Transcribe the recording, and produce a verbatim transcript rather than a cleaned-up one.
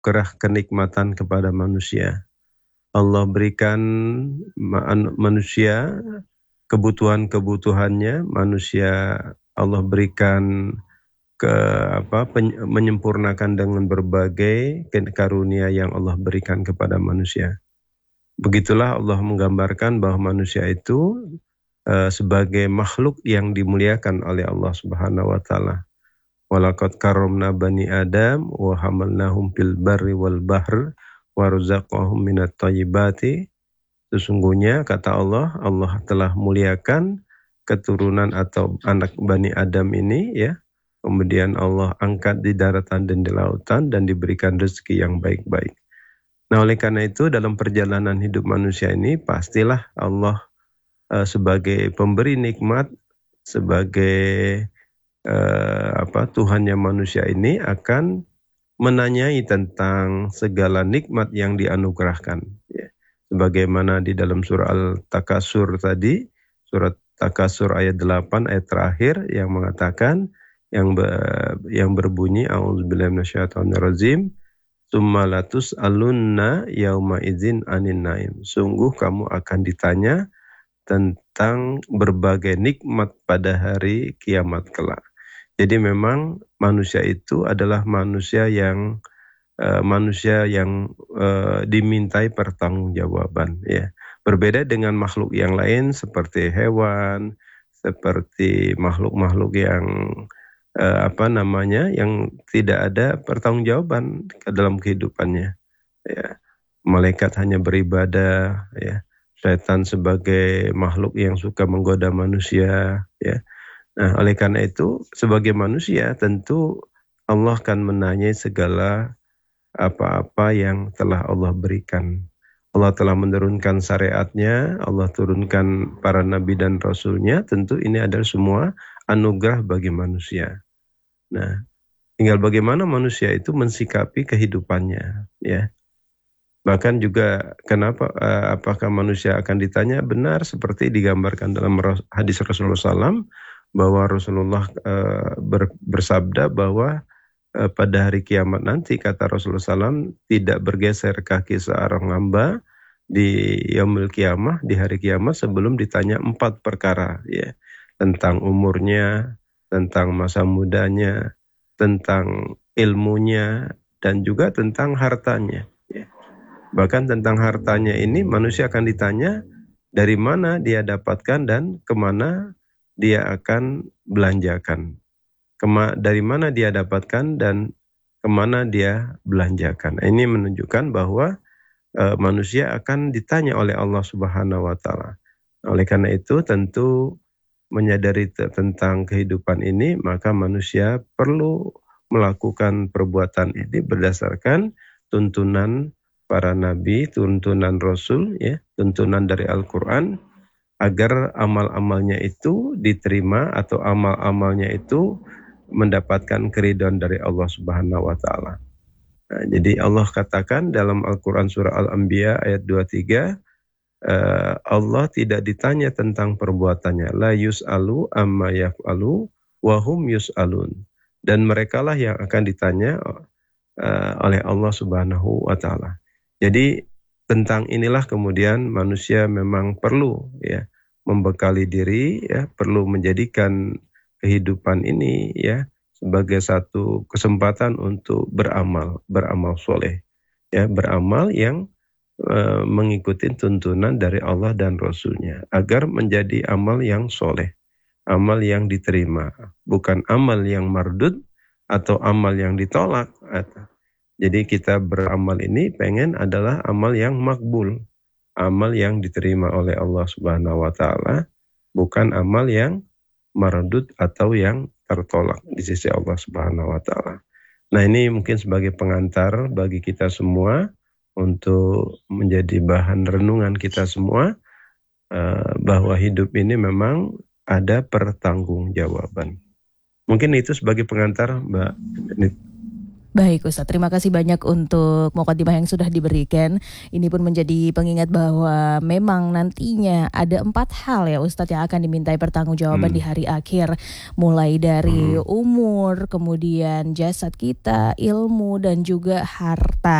menganugerah kenikmatan kepada manusia. Allah berikan manusia kebutuhan-kebutuhannya, manusia Allah berikan ke apa pen, menyempurnakan dengan berbagai karunia yang Allah berikan kepada manusia. Begitulah Allah menggambarkan bahwa manusia itu uh, sebagai makhluk yang dimuliakan oleh Allah Subhanahu wa taala. Walaqad karramna bani Adam wa hamalnahum fil barri wal bahr wa razaqnahum minat thayyibati. Sesungguhnya kata Allah, Allah telah muliakan keturunan atau anak Bani Adam ini ya. Kemudian Allah angkat di daratan dan di lautan dan diberikan rezeki yang baik-baik. Nah, oleh karena itu dalam perjalanan hidup manusia ini pastilah Allah uh, sebagai pemberi nikmat, sebagai uh, apa Tuhannya manusia ini akan menanyai tentang segala nikmat yang dianugerahkan ya. Sebagaimana di dalam surah Al-Takasur tadi, surat Takasur ayat delapan ayat terakhir yang mengatakan yang ber, yang berbunyi a'udzubillahi minasyaitonirrajim tsumma latus alunna yauma idzin anin naim. Sungguh kamu akan ditanya tentang berbagai nikmat pada hari kiamat kelak. Jadi memang manusia itu adalah manusia yang Uh, manusia yang uh, dimintai pertanggungjawaban ya. Berbeda dengan makhluk yang lain seperti hewan, seperti makhluk-makhluk yang uh, apa namanya yang tidak ada pertanggungjawaban ke dalam kehidupannya ya. Malaikat hanya beribadah ya. Setan sebagai makhluk yang suka menggoda manusia ya. Nah, oleh karena itu sebagai manusia tentu Allah akan menanyai segala apa-apa yang telah Allah berikan. Allah telah menurunkan syariatnya, Allah turunkan para nabi dan rasulnya, tentu ini adalah semua anugerah bagi manusia. Nah, tinggal bagaimana manusia itu mensikapi kehidupannya, ya. Bahkan juga kenapa, apakah manusia akan ditanya? Benar seperti digambarkan dalam hadis Rasulullah shallallahu alaihi wasallam, bahwa Rasulullah bersabda bahwa pada hari kiamat nanti, kata Rasulullah shallallahu alaihi wasallam, tidak bergeser kaki seorang hamba di yaumul kiamah, di hari kiamat sebelum ditanya empat perkara ya, tentang umurnya, tentang masa mudanya, tentang ilmunya, dan juga tentang hartanya ya. Bahkan tentang hartanya ini manusia akan ditanya dari mana dia dapatkan dan kemana dia akan belanjakan. Kema, dari mana dia dapatkan dan kemana dia belanjakan. Ini menunjukkan bahwa e, manusia akan ditanya oleh Allah Subhanahu wa taala. Oleh karena itu tentu menyadari tentang kehidupan ini, maka manusia perlu melakukan perbuatan ini berdasarkan tuntunan para nabi, tuntunan Rasul ya, tuntunan dari Al-Qur'an, agar amal-amalnya itu diterima atau amal-amalnya itu mendapatkan keridhaan dari Allah Subhanahu wa taala. Nah, jadi Allah katakan dalam Al-Qur'an surah Al-Anbiya ayat dua puluh tiga, uh, Allah tidak ditanya tentang perbuatannya, la yus'alu amma yaf'alu wa hum yus'alun. Dan merekalah yang akan ditanya uh, oleh Allah Subhanahu wa taala. Jadi tentang inilah kemudian manusia memang perlu ya membekali diri ya, perlu menjadikan kehidupan ini ya sebagai satu kesempatan untuk beramal, beramal soleh, ya beramal yang e, mengikuti tuntunan dari Allah dan Rasulnya, agar menjadi amal yang soleh, amal yang diterima, bukan amal yang mardud atau amal yang ditolak. Jadi kita beramal ini pengen adalah amal yang makbul, amal yang diterima oleh Allah Subhanahu wa taala, bukan amal yang mardud atau yang tertolak di sisi Allah Subhanahu wa taala. Nah, ini mungkin sebagai pengantar bagi kita semua untuk menjadi bahan renungan kita semua uh, bahwa hidup ini memang ada pertanggungjawaban. Mungkin itu sebagai pengantar, Mbak. Baik Ustadz, terima kasih banyak untuk mukadimah yang sudah diberikan. Ini pun menjadi pengingat bahwa memang nantinya ada empat hal ya Ustadz yang akan dimintai pertanggungjawaban Hmm. di hari akhir. Mulai dari Hmm. umur, kemudian jasad kita, ilmu, dan juga harta.